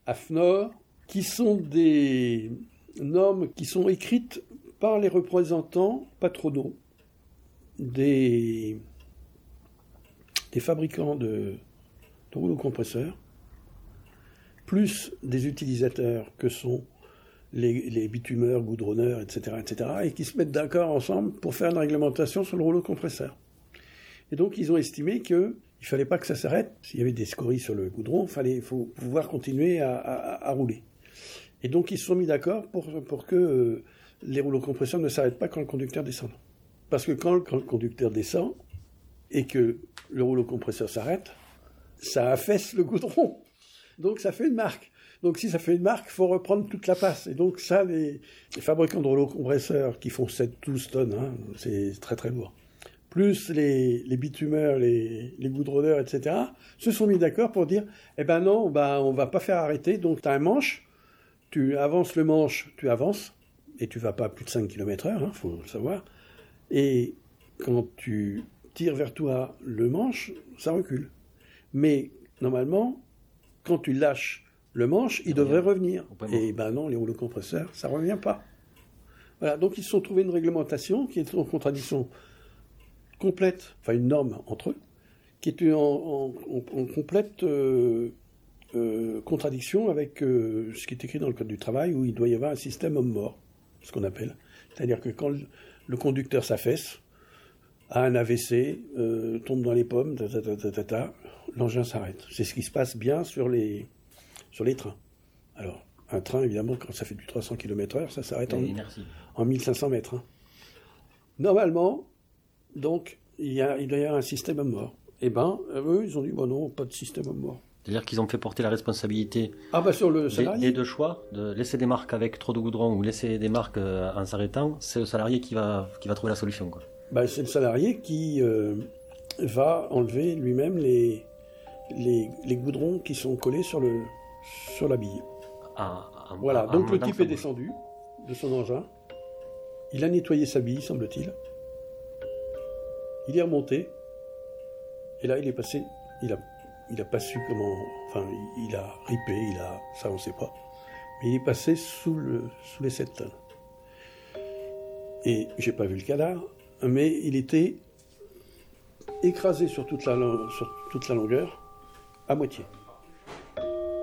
AFNOR, qui sont des normes qui sont écrites par les représentants patronaux des fabricants de rouleaux compresseurs, plus des utilisateurs que sont les bitumeurs, goudronneurs, etc., et qui se mettent d'accord ensemble pour faire une réglementation sur le rouleau compresseur. Et donc, ils ont estimé qu'il ne fallait pas que ça s'arrête. S'il y avait des scories sur le goudron, il faut pouvoir continuer à rouler. Et donc, ils se sont mis d'accord pour que les rouleaux compresseurs ne s'arrêtent pas quand le conducteur descend. Parce que quand le conducteur descend et que le rouleau compresseur s'arrête, ça affaisse le goudron. Donc, ça fait une marque. Donc, si ça fait une marque, il faut reprendre toute la passe. Et donc, ça, les fabricants de rouleaux compresseurs qui font 7-12 tonnes, c'est très très lourd, plus les bitumeurs, les goudronneurs, etc., se sont mis d'accord pour dire « Eh ben non, on va pas faire arrêter. Donc, tu as un manche, tu avances le manche, tu avances, et tu vas pas à plus de 5 km/h, faut le savoir. Et quand tu tires vers toi le manche, ça recule. Mais normalement, quand tu lâches le manche, il devrait revenir. Et ben non, les rouleaux compresseurs, ça revient pas. Voilà, donc ils se sont trouvés une réglementation qui est en contradiction complète, enfin une norme entre eux, qui est en complète contradiction avec ce qui est écrit dans le Code du travail, où il doit y avoir un système homme-mort, ce qu'on appelle. C'est-à-dire que quand le conducteur s'affaisse, a un AVC, tombe dans les pommes, l'engin s'arrête. C'est ce qui se passe bien sur les trains. Alors, un train, évidemment, quand ça fait du 300 km/h, ça s'arrête en 1500 mètres. Normalement, donc, il doit y avoir un système homme mort. Eh bien, eux, ils ont dit, non, pas de système homme mort. C'est-à-dire qu'ils ont fait porter la responsabilité sur le salarié. Des deux choix, de laisser des marques avec trop de goudron ou laisser des marques en s'arrêtant, c'est le salarié qui va trouver la solution, quoi. C'est le salarié qui va enlever lui-même les goudrons qui sont collés sur la bille. Voilà, donc le type est descendu de son engin, il a nettoyé sa bille, semble-t-il, il est remonté, et là il est passé, il a pas su comment, enfin il a ripé, ça on sait pas, mais il est passé sous les 7 tonnes. Et j'ai pas vu le cadavre, mais il était écrasé sur toute la longueur, à moitié.